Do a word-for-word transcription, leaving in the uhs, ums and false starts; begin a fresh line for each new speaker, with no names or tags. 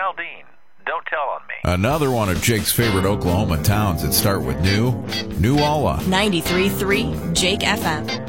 Aldine. Don't tell on me.
Another one of Jake's favorite Oklahoma towns that start with New, New Alla.
ninety-three point three Jake F M.